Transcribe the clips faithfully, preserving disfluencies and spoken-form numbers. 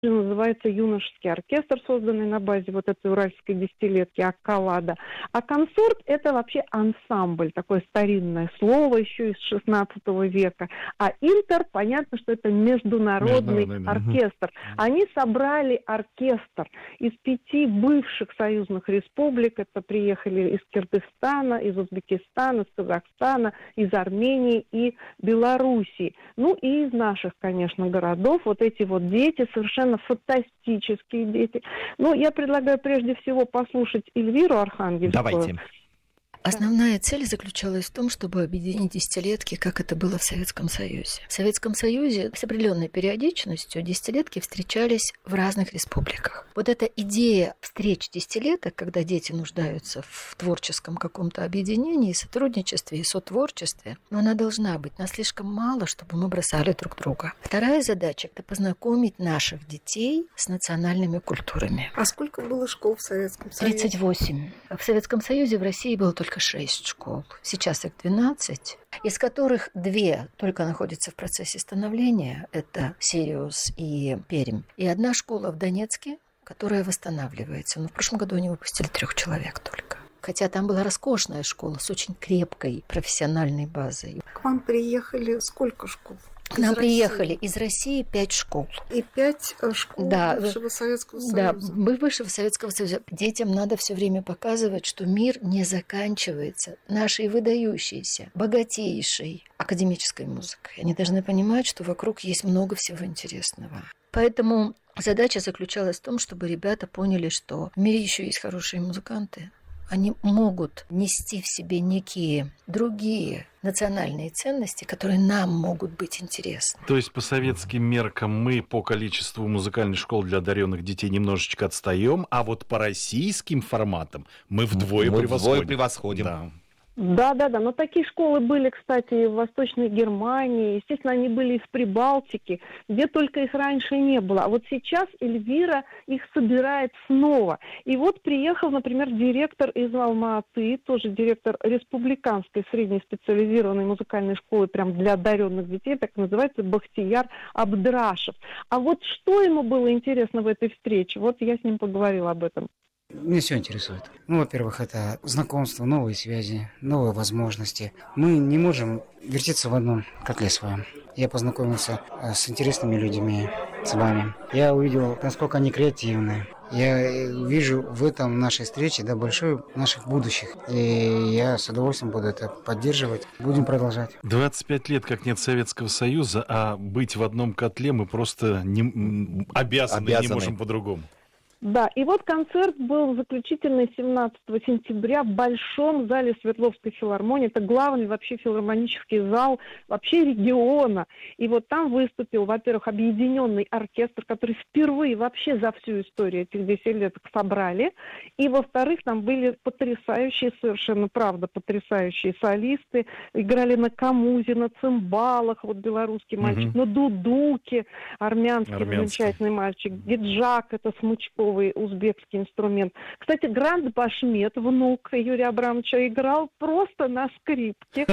называется юношеский оркестр, созданный на базе вот этой уральской десятилетки Аккалада. А консорт – это вообще ансамбль, такое старинное слово еще из шестнадцатого века. А интер, понятно, что это международный, международный да. оркестр. Они собрали оркестр из пяти бывших союзных республик. Это приехали из Киргизстана, из Узбекистана, из Казахстана, из Армении и Белоруссии. Ну и из наших, конечно, городов. Вот эти вот дети совершенно фантастические дети. Ну, я предлагаю прежде всего послушать Эльвиру Архангельскую. Давайте. Основная цель заключалась в том, чтобы объединить десятилетки, как это было в Советском Союзе. В Советском Союзе с определенной периодичностью десятилетки встречались в разных республиках. Вот эта идея встреч десятилеток, когда дети нуждаются в творческом каком-то объединении, сотрудничестве и сотворчестве, но она должна быть. Нас слишком мало, чтобы мы бросали друг друга. Вторая задача – это познакомить наших детей с национальными культурами. А сколько было школ в Советском Союзе? тридцать восемь. В Советском Союзе в России было только шесть школ. Сейчас их двенадцать, из которых две только находятся в процессе становления. Это Сириус и Пермь. И одна школа в Донецке, которая восстанавливается. Но в прошлом году они выпустили трех человек только. Хотя там была роскошная школа с очень крепкой профессиональной базой. К вам приехали сколько школ? К нам приехали из России пять школ. И пять школ да, бывшего Советского Союза. Да, бывшего Советского Союза. Детям надо все время показывать, что мир не заканчивается нашей выдающейся, богатейшей академической музыкой. Они должны понимать, что вокруг есть много всего интересного. Поэтому задача заключалась в том, чтобы ребята поняли, что в мире еще есть хорошие музыканты. Они могут нести в себе некие другие национальные ценности, которые нам могут быть интересны. То есть по советским меркам мы по количеству музыкальных школ для одаренных детей немножечко отстаем, а вот по российским форматам мы вдвое мы превосходим. Вдвое превосходим. Да. Да, да, да. Но такие школы были, кстати, в Восточной Германии. Естественно, они были и в Прибалтике, где только их раньше не было. А вот сейчас Эльвира их собирает снова. И вот приехал, например, директор из Алма-Аты, тоже директор республиканской средней специализированной музыкальной школы прям для одаренных детей, так называется, Бахтияр Абдрашев. А вот что ему было интересно в этой встрече? Вот я с ним поговорила об этом. Меня все интересует. Ну, во-первых, это знакомство, новые связи, новые возможности. Мы не можем вертеться в одном котле своем. Я познакомился с интересными людьми, с вами. Я увидел, насколько они креативны. Я вижу в этом нашей встрече, да, большое наших будущих. И я с удовольствием буду это поддерживать. Будем продолжать. двадцать пять лет как нет Советского Союза, а быть в одном котле мы просто не, обязаны, обязаны. не можем по-другому. Да, и вот концерт был заключительный семнадцатого сентября в Большом зале Свердловской филармонии. Это главный вообще филармонический зал вообще региона. И вот там выступил, во-первых, объединенный оркестр, который впервые вообще за всю историю этих десятилеток собрали. И, во-вторых, там были потрясающие, совершенно правда, потрясающие солисты. Играли на камузе, на цимбалах, вот белорусский мальчик, угу. на дудуке, армянский, армянский замечательный мальчик, гиджак, это смычков, узбекский инструмент. Кстати, Грант Башмет, внук Юрия Абрамовича, играл просто на скрипке.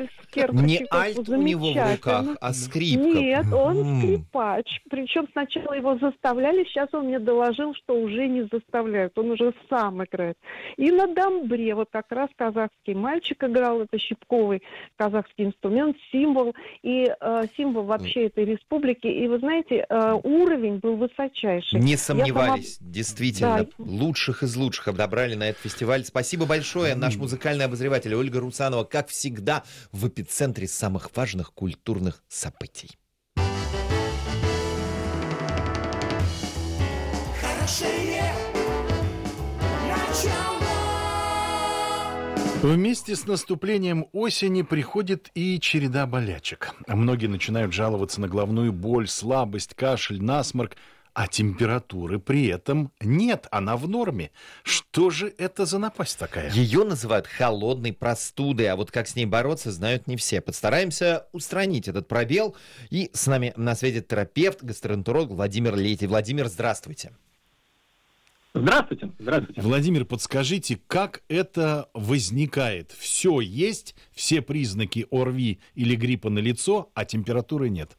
Не альт у него в руках, а скрипка. Нет, он скрипач. Причем сначала его заставляли, сейчас он мне доложил, что уже не заставляют. Он уже сам играет. И на дамбре вот как раз казахский мальчик играл, это щипковый казахский инструмент, символ. И э, символ вообще этой республики. И вы знаете, э, уровень был высочайший. Не сомневались. Действительно, да. Лучших из лучших обдобрали на этот фестиваль. Спасибо большое. Наш музыкальный обозреватель Ольга Русанова, как всегда, в эпицентре самых важных культурных событий. Вместе с наступлением осени приходит и череда болячек. Многие начинают жаловаться на головную боль, слабость, кашель, насморк. А температуры при этом нет, она в норме. Что же это за напасть такая? Ее называют холодной простудой, а вот как с ней бороться, знают не все. Постараемся устранить этот пробел. И с нами на связи терапевт, гастроэнтеролог Владимир Лейтий. Владимир, здравствуйте. Здравствуйте, здравствуйте. Владимир, подскажите, как это возникает? Все есть, все признаки ОРВИ или гриппа налицо, а температуры нет.